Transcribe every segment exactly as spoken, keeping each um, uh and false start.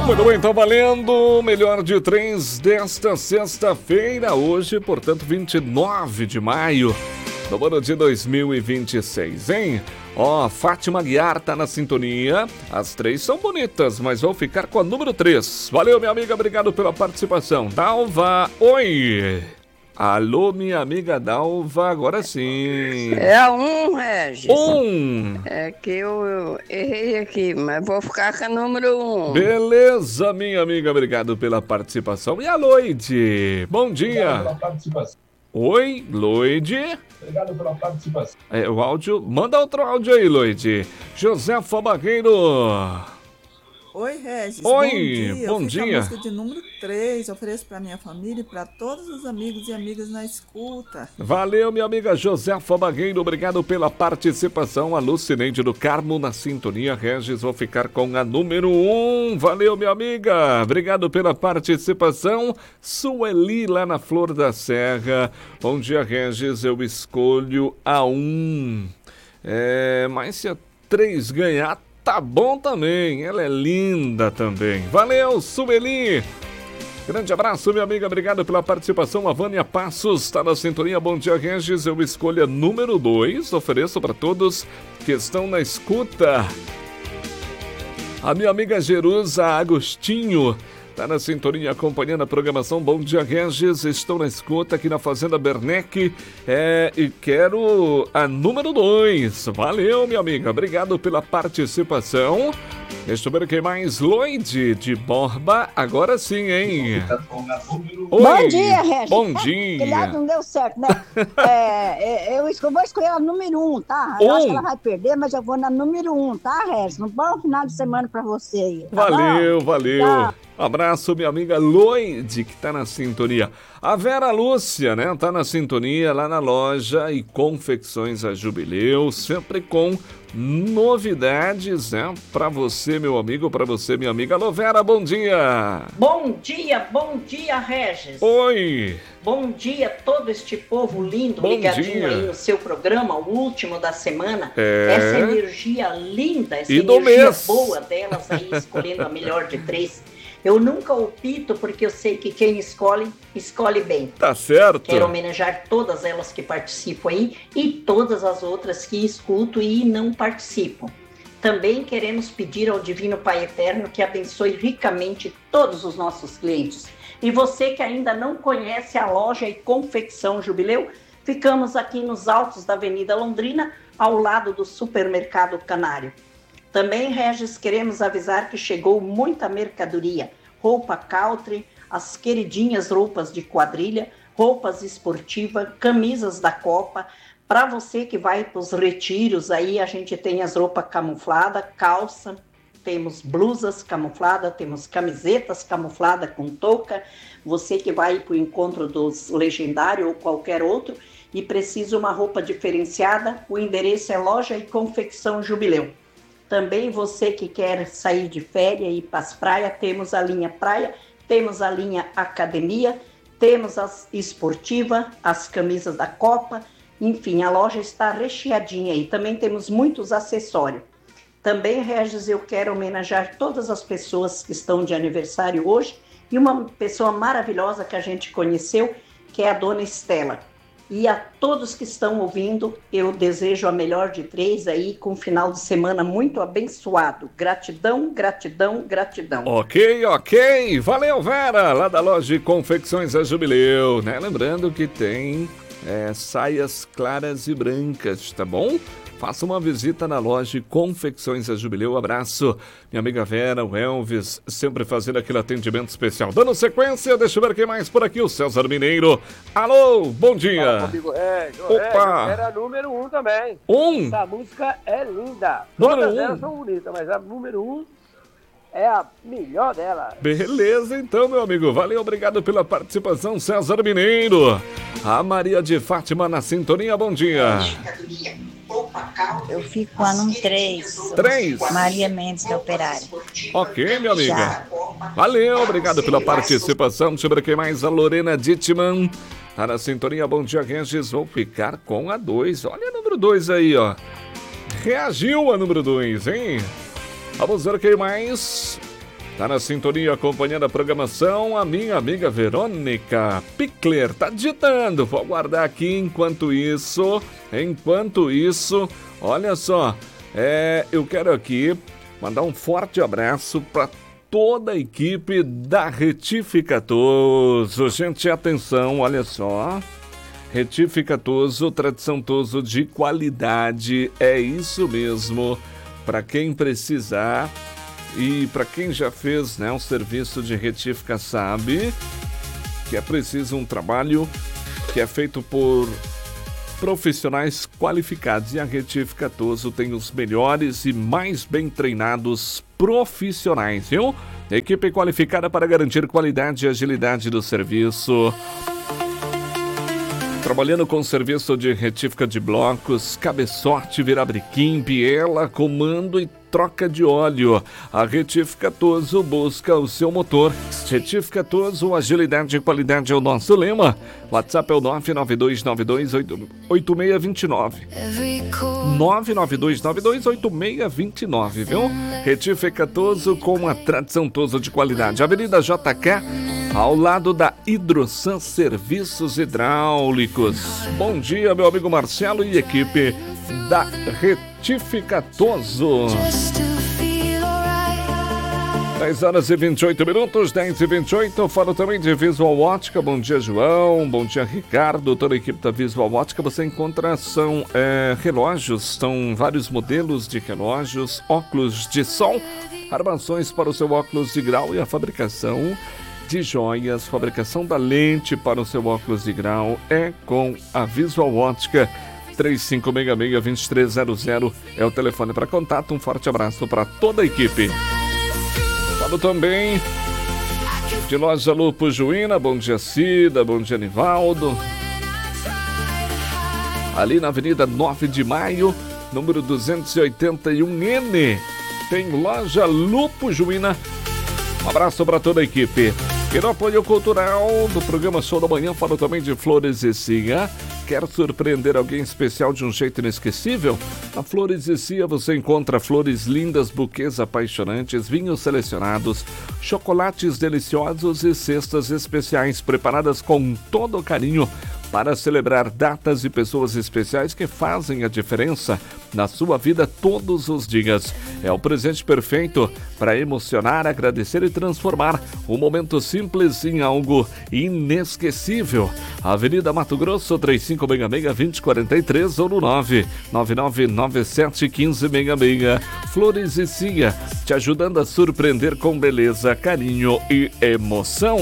Muito bem, tá valendo melhor de três desta sexta-feira, hoje, portanto, vinte e nove de maio do ano de dois mil e vinte e seis, hein? Ó, Fátima Guiar tá na sintonia, as três são bonitas, mas vou ficar com a número três. Valeu, minha amiga, obrigado pela participação. Dalva, oi! Alô, minha amiga Dalva, agora sim. É um, Regis. Um. É que eu, eu errei aqui, mas vou ficar com a número um. Beleza, minha amiga, obrigado pela participação. E a Loide? Bom dia. Obrigado pela participação. Oi, Loide. Obrigado pela participação. É, o áudio, manda outro áudio aí, Loide. Josefa Barreiro. Oi, Regis. Oi, bom dia. bom eu fiz dia. a música de número três, ofereço para minha família e para todos os amigos e amigas na escuta. Valeu, minha amiga Josefa Barreiro, obrigado pela participação. A Lucineide do Carmo na sintonia. Regis, vou ficar com a número um. Valeu, minha amiga, obrigado pela participação. Sueli lá na Flor da Serra. Bom dia, Regis, eu escolho a um. É, mas se a três ganhar, tá bom também, ela é linda também. Valeu, Sueli. Grande abraço, minha amiga, obrigado pela participação. A Vânia Passos está na sintonia. Bom dia, Regis. Eu escolho a número dois. Ofereço para todos que estão na escuta. A minha amiga Jerusa Agostinho está na sintonia acompanhando a programação. Bom dia, Regis. Estou na escuta aqui na Fazenda Bernec é, e quero a número dois. Valeu, minha amiga. Obrigado pela participação. Deixa eu ver quem mais. Loide de Borba. Agora sim, hein? Oi. Bom dia, Regis. Bom dia. Aquele lado não deu certo, né? é, eu vou escolher a número um, tá? Eu um. acho que ela vai perder, mas eu vou na número um, tá, Regis? Um bom final de semana pra você aí. Tá valeu, bom? valeu. Tá. Abraço, minha amiga Loide, que tá na sintonia. A Vera Lúcia, né? Tá na sintonia lá na loja e Confecções a Jubileu, sempre com novidades, né? Pra você, meu amigo, pra você, minha amiga. Alô, Vera, bom dia! Bom dia, bom dia, Regis! Oi! Bom dia a todo este povo lindo, bom ligadinho dia. aí no seu programa, o último da semana. É... Essa energia linda, essa e energia boa delas aí, escolhendo a melhor de três. Eu nunca opto porque eu sei que quem escolhe, escolhe bem. Tá certo. Quero homenagear todas elas que participam aí e todas as outras que escuto e não participam. Também queremos pedir ao Divino Pai Eterno que abençoe ricamente todos os nossos clientes. E você que ainda não conhece a loja e Confecção Jubileu, ficamos aqui nos altos da Avenida Londrina, ao lado do Supermercado Canário. Também, Regis, queremos avisar que chegou muita mercadoria, roupa country, as queridinhas roupas de quadrilha, roupas esportivas, camisas da Copa. Para você que vai para os retiros, aí a gente tem as roupas camufladas, calça, temos blusas camufladas, temos camisetas camufladas com touca. Você que vai para o encontro dos legendários ou qualquer outro e precisa uma roupa diferenciada, o endereço é Loja e Confecção Jubileu. Também você que quer sair de férias e ir para as praias, temos a linha praia, temos a linha academia, temos as esportivas, as camisas da Copa, enfim, a loja está recheadinha aí. Também temos muitos acessórios. Também, Regis, eu quero homenagear todas as pessoas que estão de aniversário hoje e uma pessoa maravilhosa que a gente conheceu, que é a dona Estela. E a todos que estão ouvindo, eu desejo a melhor de três aí, com um final de semana muito abençoado. Gratidão, gratidão, gratidão. Ok, ok. Valeu, Vera, lá da loja de Confecções a Jubileu, né? Lembrando que tem é, saias claras e brancas, tá bom? Faça uma visita na loja Confecções a Jubileu. Abraço, minha amiga Vera, o Elvis, sempre fazendo aquele atendimento especial. Dando sequência, deixa eu ver quem mais por aqui, o César Mineiro. Alô, bom dia. Fala comigo, é, Opa. É, era número um também. Um? Essa música é linda. Número Todas um. elas são bonitas, mas a número um é a melhor dela. Beleza, então, meu amigo. Valeu, obrigado pela participação, César Mineiro. A Maria de Fátima na sintonia, bom dia. Eu fico com a número três. três. Maria Mendes, da Operária. Ok, minha amiga. Valeu, obrigado pela participação. Deixa eu ver quem mais. A Lorena Dittman tá na sintonia. Bom dia, Regis. Vou ficar com a dois. Olha a número dois aí, ó. Reagiu a número dois, hein? Vamos ver quem mais. Tá na sintonia acompanhando a programação, a minha amiga Verônica Pickler tá digitando. Vou aguardar aqui enquanto isso, enquanto isso, olha só, é, eu quero aqui mandar um forte abraço para toda a equipe da Retificatoso. Gente, atenção, olha só. Retificatoso, tradição Toso de qualidade, é isso mesmo. Para quem precisar e para quem já fez, né, um serviço de retífica sabe que é preciso um trabalho que é feito por profissionais qualificados. E a Retificatoso tem os melhores e mais bem treinados profissionais, viu? Equipe qualificada para garantir qualidade e agilidade do serviço. Trabalhando com serviço de retífica de blocos, cabeçote, virabrequim, biela, comando e troca de óleo. A Retificatoso busca o seu motor. Retificatoso, agilidade e qualidade é o nosso lema. WhatsApp é o nove nove dois nove dois oito seis dois nove. nove nove dois nove dois oito seis dois nove, viu? Retificatoso com a tradição Toso de qualidade. Avenida J K, ao lado da Hidrosan Serviços Hidráulicos. Bom dia, meu amigo Marcelo e equipe da Retificatoso. dez horas e vinte e oito minutos, dez e vinte e oito. Falo também de Visual Ótica. Bom dia, João. Bom dia, Ricardo. Toda a equipe da Visual Ótica. Você encontra, são é, relógios, são vários modelos de relógios, óculos de sol, armações para o seu óculos de grau e a fabricação de joias, fabricação da lente para o seu óculos de grau é com a Visual Ótica. três cinco seis seis, dois três zero zero é o telefone para contato. Um forte abraço para toda a equipe. Falo também de Loja Lupo Juína. Bom dia, Cida. Bom dia, Nivaldo. Ali na Avenida nove de maio, número duzentos e oitenta e um N, tem Loja Lupo Juína. Um abraço para toda a equipe. E no apoio cultural do programa Show da Manhã, falo também de Flores e Cia. Quer surpreender alguém especial de um jeito inesquecível? Na Flores e Cia você encontra flores lindas, buquês apaixonantes, vinhos selecionados, chocolates deliciosos e cestas especiais preparadas com todo o carinho para celebrar datas e pessoas especiais que fazem a diferença na sua vida todos os dias. É o presente perfeito para emocionar, agradecer e transformar um momento simples em algo inesquecível. Avenida Mato Grosso, três cinco seis seis, dois zero quatro três ou no nove nove nove nove sete um cinco seis seis. Flores e Cia, te ajudando a surpreender com beleza, carinho e emoção.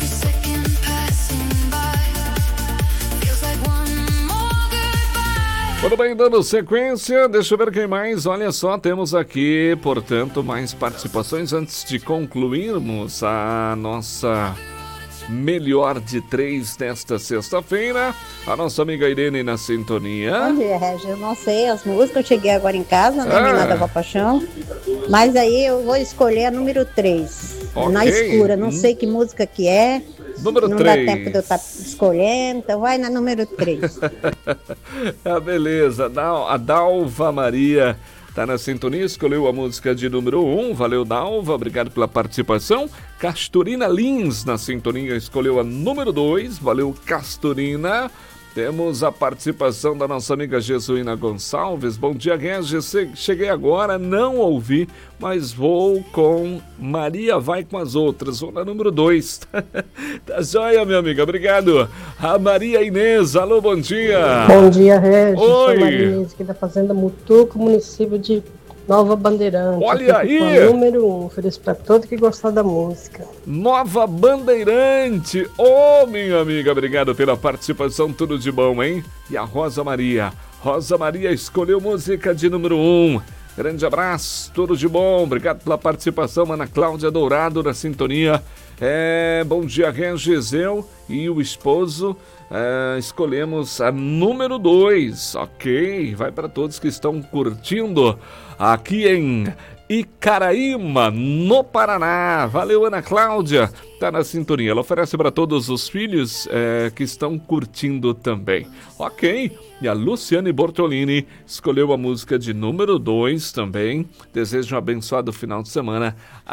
Tudo bem, dando sequência, deixa eu ver quem mais. Olha só, temos aqui, portanto, mais participações antes de concluirmos a nossa melhor de três desta sexta-feira. A nossa amiga Irene na sintonia. Bom dia, Regis. Eu não sei as músicas, eu cheguei agora em casa, né? Ah. Nada com a paixão. Mas aí eu vou escolher a número três. Ok. Na escura, não sei que música que é. Número não três. dá tempo de eu estar escolhendo, então vai na número três. Ah, beleza. Dal- A Dalva Maria tá na sintonia, escolheu a música de número um. Valeu, Dalva, obrigado pela participação. Castorina Lins na sintonia, escolheu a número dois. Valeu, Castorina. Temos a participação da nossa amiga Jesuína Gonçalves. Bom dia, Regis. Cheguei agora, não ouvi, mas vou com Maria Vai com as Outras. Vou na número dois. Tá joia, minha amiga. Obrigado. A Maria Inês. Alô, bom dia. Bom dia, Regis. Oi. Sou Maria Inês, aqui da Fazenda Mutuco, município de Nova Bandeirante. Olha Aqui aí. com a número um. Ofereço para todo que gostar da música. Nova Bandeirante. Ô, oh, minha amiga, obrigado pela participação. Tudo de bom, hein? E a Rosa Maria. Rosa Maria escolheu música de número um. Grande abraço, tudo de bom. Obrigado pela participação, Ana Cláudia Dourado na sintonia. É, bom dia, Regis. Eu e o esposo é, escolhemos a número dois. Ok, vai para todos que estão curtindo aqui em Icaraíma, no Paraná. Valeu, Ana Cláudia. Tá na sintonia. Ela oferece para todos os filhos é, que estão curtindo também. Ok. E a Luciane Bortolini escolheu a música de número dois também. Desejo um abençoado final de semana a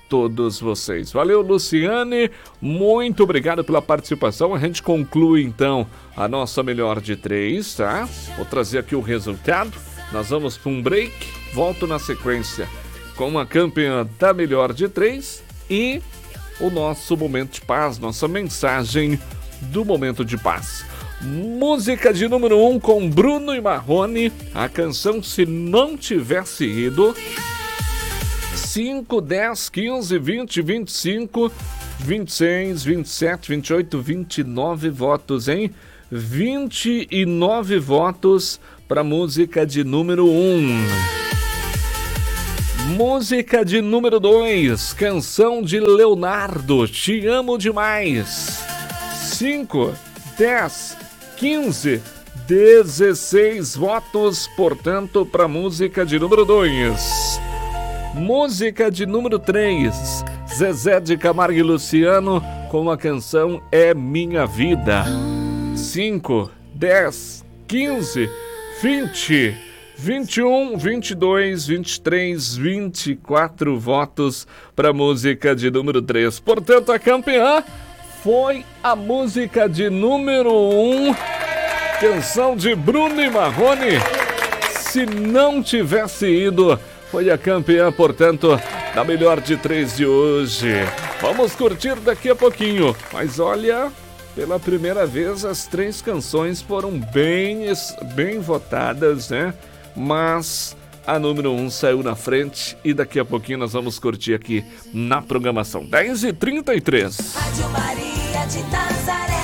todos vocês. Valeu, Luciane, muito obrigado pela participação. A gente conclui então a nossa melhor de três, tá? Vou trazer aqui o resultado. Nós vamos para um break, volto na sequência com a campeã da melhor de três e o nosso momento de paz, nossa mensagem do momento de paz. Música de número um com Bruno e Marrone, a canção Se Não Tivesse Ido. cinco, dez, quinze, vinte, vinte e cinco, vinte e seis, vinte e sete, vinte e oito, vinte e nove votos, hein? vinte e nove votos para música de número um. Música de número dois, canção de Leonardo, Te Amo Demais. cinco, dez, quinze, dezesseis votos, portanto, para música de número dois. Música de número três, Zezé de Camargo e Luciano com a canção É Minha Vida. cinco, dez, quinze, vinte, vinte e um, vinte e dois, vinte e três, vinte e quatro votos para música de número três. Portanto, a campeã foi a música de número um, canção de Bruno e Marrone, Se Não Tivesse Ido. Foi a campeã, portanto, da melhor de três de hoje. Vamos curtir daqui a pouquinho. Mas olha, pela primeira vez as três canções foram bem, bem votadas, né? Mas a número um saiu na frente e daqui a pouquinho nós vamos curtir aqui na programação. dez e trinta e três. Rádio Maria de Nazaré.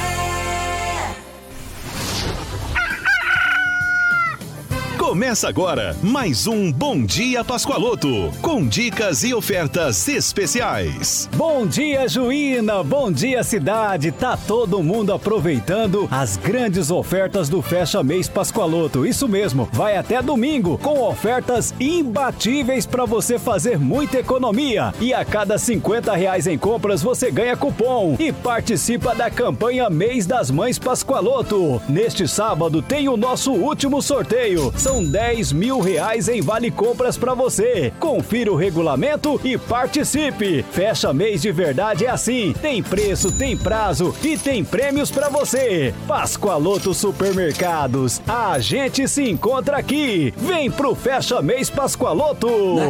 Começa agora mais um Bom Dia Pascoaloto, com dicas e ofertas especiais. Bom dia, Juína, bom dia, cidade. Tá todo mundo aproveitando as grandes ofertas do Fecha Mês Pascoaloto. Isso mesmo, vai até domingo com ofertas imbatíveis para você fazer muita economia. E a cada cinquenta reais em compras você ganha cupom e participa da campanha Mês das Mães Pascoaloto. Neste sábado tem o nosso último sorteio. São dez mil reais em vale compras para você. Confira o regulamento e participe. Fecha mês de verdade é assim. Tem preço, tem prazo e tem prêmios para você. Pascoaloto Supermercados. A gente se encontra aqui. Vem pro Fecha Mês Pascoaloto.